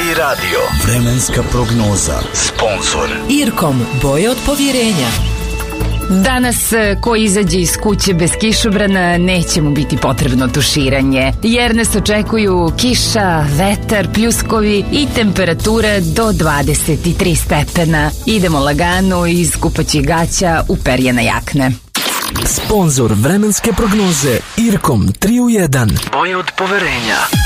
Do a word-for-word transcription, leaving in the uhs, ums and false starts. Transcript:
radio. Vremenska prognoza. Sponzor Irkom, boje od povjerenja. Danas ko izađe iz kuće bez kišobrana neće mu biti potrebno tuširanje, jer nas očekuju kiša, vetar, pljuskovi i temperature do dvadeset tri stepena. Idemo lagano iz kupaćih gaća u perjane jakne. Sponzor vremenske prognoze Irkom tri u jedan. Boje od poverenja.